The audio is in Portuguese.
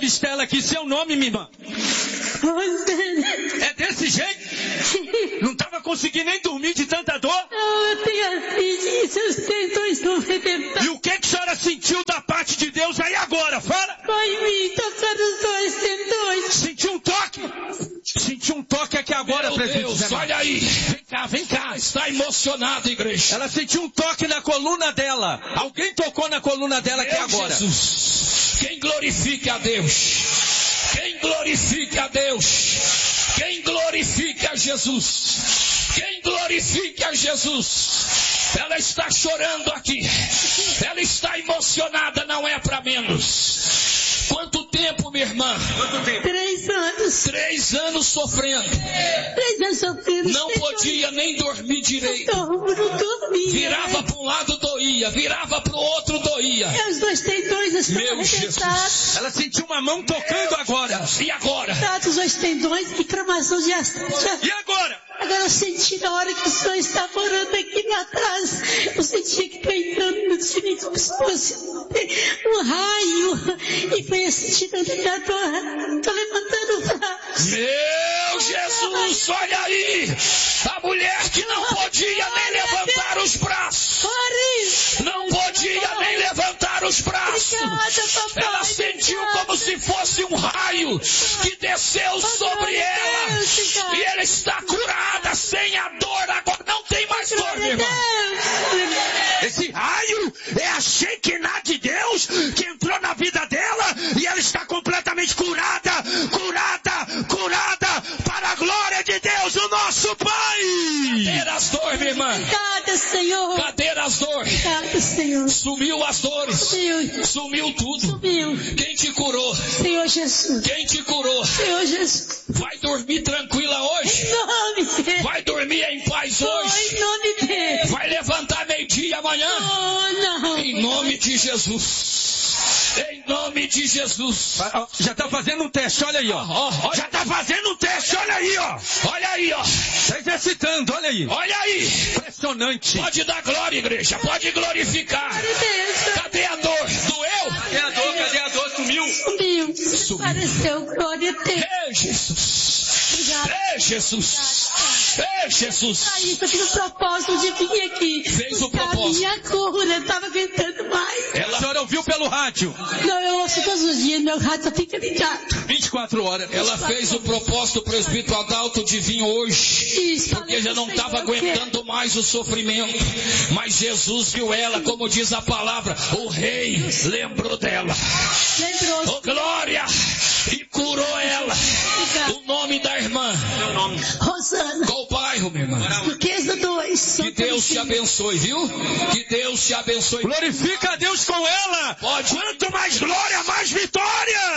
Estela aqui, seu nome, minha irmã? Rosana. É desse jeito? Não estava conseguindo nem dormir de tanta dor? Não, eu tenho artrite, seus tendões não arrebentaram. E o que a senhora sentiu da parte de Deus aí agora? Fala! Foi me tocando os dois tendões. Sentiu um toque? Sentiu um toque aqui agora, presbítero. Deus, olha aí. Vem cá. Está emocionado, igreja. Ela sentiu um toque na coluna dela. Alguém tocou na coluna dela aqui agora. Jesus. Quem glorifique a Deus. Quem glorifique a Deus. Quem glorifique a Jesus. Quem glorifique a Jesus. Ela está chorando aqui. Ela está emocionada, não é para menos. Quanto tempo, minha irmã? Quanto tempo? 3 anos. 3 anos sofrendo. 3 anos sofrendo. Não podia nem dormir direito. Não dormia. Virava para um lado, doía. Virava para o outro, doía. Os dois tendões estão Meu arrebentados. Jesus. Ela sentiu uma mão tocando agora. E agora? Os dois tendões, inflamação de artrite. E agora? Agora eu senti na hora que o senhor estava orando aqui lá atrás, eu sentia que foi entrando no cílio como se fosse um raio. E foi assim, tirando a dor. Estou levantando o braço. Meu Jesus, olha aí. A mulher que não podia nem levantar os braços. Não podia nem levantar os braços. Ela sentiu como se fosse um raio que desceu sobre ela. E ela está curada. Sem a dor, agora não tem mais dor, meu irmão. Esse raio é a Shekinah de Deus que entrou na vida dela e ela está completamente curada para a glória de Deus, o nosso Pai. Cadê as dores, minha irmã? Obrigada, Senhor. Cadê as dores? Obrigada, Senhor. Sumiu as dores. Sumiu tudo. Sumiu. Quem te curou? Senhor Jesus. Quem te curou? Senhor Jesus. Vai dormir tranquila hoje? Em nome de Deus. Vai dormir em paz hoje? Em nome de Deus. Vai levantar meio-dia amanhã? Não. Em nome de Jesus. Em nome de Jesus. Já está fazendo um teste, olha aí, ó. Já está fazendo um teste, olha aí, ó. Olha aí, ó. Está exercitando, olha aí. Olha aí. Impressionante. Pode dar glória, igreja. Pode glorificar. Cadê a dor? Doeu? Cadê a dor? Cadê a dor? Sumiu? Sumiu. Apareceu, glória a Deus. Ei, Jesus. Obrigada. Ei, Jesus. Ei, Jesus. Aí eu tive o propósito de vir aqui. Fez o propósito. Minha cura, eu estava aguentando mais. A senhora ouviu pelo rádio? Não, eu ouço todos os dias, meu rádio só fica ligado. 24 horas. Ela fez o propósito, presbítero Adalto, de vir hoje. Isso, porque já não estava aguentando mais o sofrimento. Mas Jesus viu ela, como diz a palavra, o rei lembrou dela. Lembrou. Oh, glória! E curou ela. O nome da irmã. Meu nome. Rosana. Qual o bairro, minha irmã? Duquesa 2. Que Deus te abençoe, viu? Que Deus te abençoe. Glorifica a Deus com ela. Pode. Quanto mais glória, mais vitória.